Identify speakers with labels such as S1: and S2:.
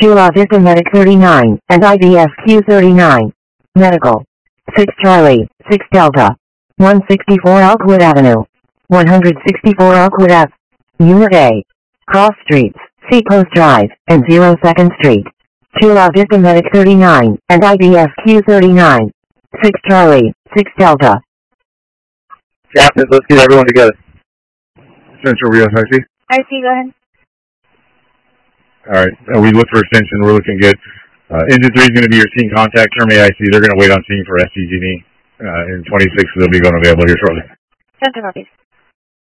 S1: Chula Vista Medic 39, and IVSQ 39. Medical. 6 Charlie, 6 Delta. 164 Elkwood Avenue. 164 Elkwood Ave. Unit A. Cross Streets, Seacoast Drive, and 02nd Street. Chula Vista Medic 39, and IVSQ 39. 6 Charlie, 6 Delta.
S2: Captain, let's get everyone together.
S3: Central Rios IC.
S4: RC, go ahead.
S3: All right. We look for extension. We're looking good. Engine 3 is going to be your scene contact. Term AIC. They're going to wait on scene for SCG&E. In 26, they'll be going available here shortly.
S4: Central Northeast.